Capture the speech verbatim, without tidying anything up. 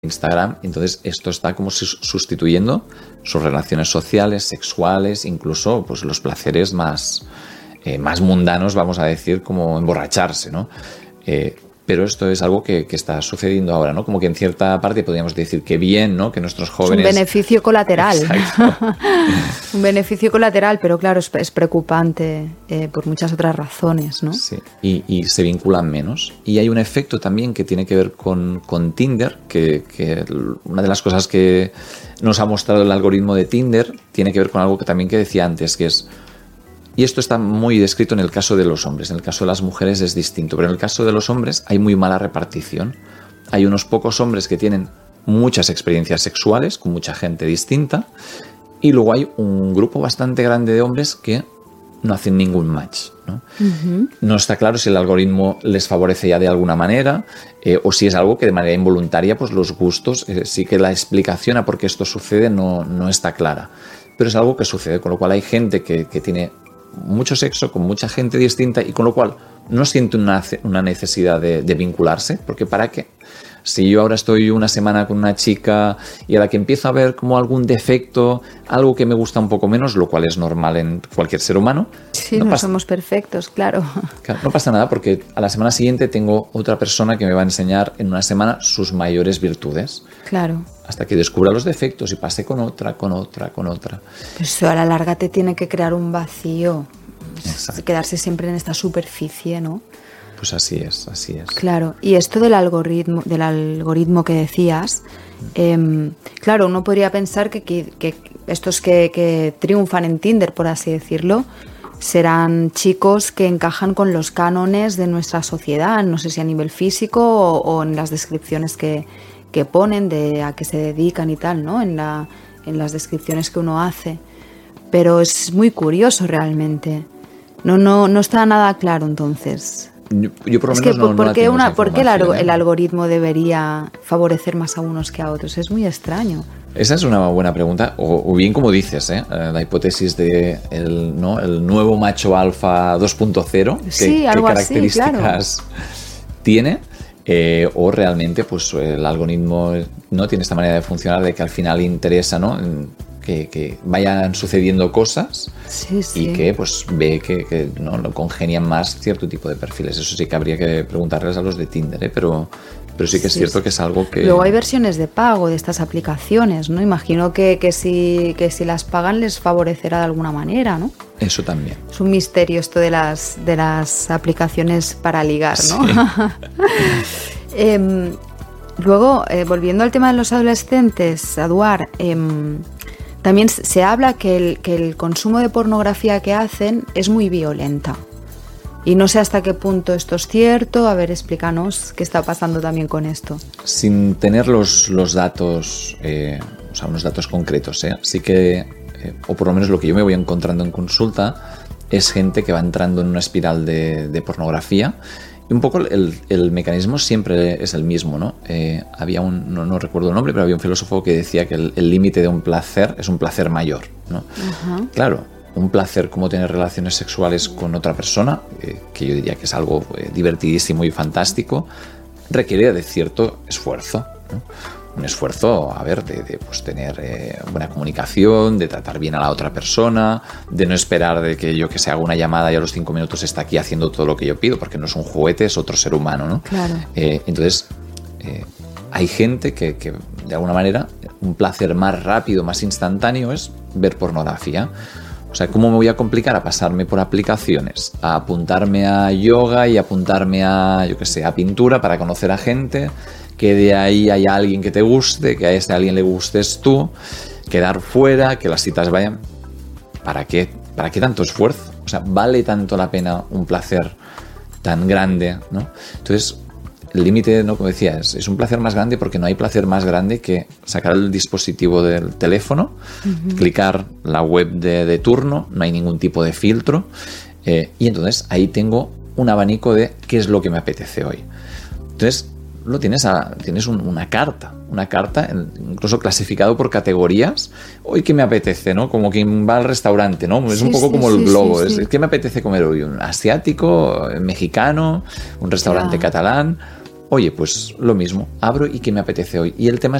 Instagram. Entonces esto está como sustituyendo sus relaciones sociales, sexuales, incluso pues los placeres más, eh, más mundanos, vamos a decir, como emborracharse, ¿no? Eh, pero esto es algo que, que está sucediendo ahora, ¿no? Como que en cierta parte podríamos decir que bien, ¿no? Que nuestros jóvenes... Es un beneficio colateral. Un beneficio colateral, pero claro, es, es preocupante eh, por muchas otras razones, ¿no? Sí, y, y se vinculan menos. Y hay un efecto también que tiene que ver con, con Tinder, que, que una de las cosas que nos ha mostrado el algoritmo de Tinder tiene que ver con algo que también que decía antes, que es... Y esto está muy descrito en el caso de los hombres. En el caso de las mujeres es distinto, pero en el caso de los hombres hay muy mala repartición. Hay unos pocos hombres que tienen muchas experiencias sexuales con mucha gente distinta y luego hay un grupo bastante grande de hombres que no hacen ningún match, ¿no? Uh-huh. No está claro si el algoritmo les favorece ya de alguna manera eh, o si es algo que de manera involuntaria pues los gustos, eh, sí que la explicación a por qué esto sucede no, no está clara. Pero es algo que sucede, con lo cual hay gente que, que tiene mucho sexo con mucha gente distinta y con lo cual no siente una, una necesidad de, de vincularse, porque ¿para qué? Si yo ahora estoy una semana con una chica y a la que empiezo a ver como algún defecto, algo que me gusta un poco menos, lo cual es normal en cualquier ser humano. Sí, no, no pasa, somos perfectos, claro. claro. No pasa nada porque a la semana siguiente tengo otra persona que me va a enseñar en una semana sus mayores virtudes. Claro. Hasta que descubra los defectos y pase con otra, con otra, con otra. Pues eso a la larga te tiene que crear un vacío. Exacto. Quedarse siempre en esta superficie, ¿no? Pues así es, así es. Claro, y esto del algoritmo, del algoritmo que decías, eh, claro, uno podría pensar que, que, que estos que, que triunfan en Tinder, por así decirlo, serán chicos que encajan con los cánones de nuestra sociedad, no sé si a nivel físico o, o en las descripciones que, que ponen de a qué se dedican y tal, ¿no? En, la, en las descripciones que uno hace. Pero es muy curioso realmente. No, no, no está nada claro entonces. Yo, yo por lo es menos que, no, ¿por, no qué una, ¿por qué el, ¿eh? el algoritmo debería favorecer más a unos que a otros? Es muy extraño. Esa es una buena pregunta, o, o bien como dices, ¿eh? La hipótesis de el, ¿no? el nuevo macho alfa dos punto cero, sí, ¿qué, algo qué características así, claro. tiene? Eh, o realmente pues el algoritmo no tiene esta manera de funcionar de que al final interesa, ¿no? Que, que vayan sucediendo cosas sí, sí. y que pues ve que, que no lo congenian más cierto tipo de perfiles. Eso sí que habría que preguntarles a los de Tinder, ¿eh? pero, pero sí que es sí, cierto sí. que es algo que... Luego hay versiones de pago de estas aplicaciones, ¿no? Imagino que, que, si, que si las pagan les favorecerá de alguna manera, ¿no? Eso también. Es un misterio esto de las, de las aplicaciones para ligar, ¿no? Sí. eh, luego, eh, volviendo al tema de los adolescentes, Eduard, eh, también se habla que el, que el consumo de pornografía que hacen es muy violenta. Y no sé hasta qué punto esto es cierto. A ver, explícanos qué está pasando también con esto. Sin tener los, los datos, eh, o sea, unos datos concretos, ¿eh? Sí que, eh, o por lo menos lo que yo me voy encontrando en consulta, es gente que va entrando en una espiral de, de pornografía. Y un poco el, el mecanismo siempre es el mismo, ¿no? Eh, había un, no, no recuerdo el nombre, pero había un filósofo que decía que el límite de un placer es un placer mayor, ¿no? Uh-huh. Claro, un placer como tener relaciones sexuales con otra persona, eh, que yo diría que es algo eh, divertidísimo y fantástico, requiere de cierto esfuerzo, ¿no? Un esfuerzo, a ver, de, de pues, tener eh, buena comunicación, de tratar bien a la otra persona, de no esperar de que yo que se haga una llamada y a los cinco minutos está aquí haciendo todo lo que yo pido, porque no es un juguete, es otro ser humano, ¿no? Claro. Eh, entonces, eh, hay gente que, que, de alguna manera, un placer más rápido, más instantáneo es ver pornografía. O sea, ¿cómo me voy a complicar a pasarme por aplicaciones? A apuntarme a yoga y apuntarme a, yo qué sé, a pintura para conocer a gente, que de ahí haya alguien que te guste, que a ese alguien le gustes tú, quedar fuera, que las citas vayan. ¿Para qué? ¿Para qué tanto esfuerzo? O sea, ¿vale tanto la pena un placer tan grande, ¿no? Entonces, el límite, ¿no? Como decía, es, es un placer más grande porque no hay placer más grande que sacar el dispositivo del teléfono, uh-huh. clicar la web de, de turno, no hay ningún tipo de filtro, eh, y entonces ahí tengo un abanico de qué es lo que me apetece hoy. Entonces, lo tienes, a, tienes un, una carta, una carta incluso clasificado por categorías. Hoy qué me apetece, ¿no? Como quien va al restaurante, ¿no? Es sí, un poco sí, como sí, el globo. Sí, sí. Es, ¿qué me apetece comer hoy? ¿Un asiático, mexicano, un restaurante claro. catalán? oye, pues lo mismo, abro y qué me apetece hoy. Y el tema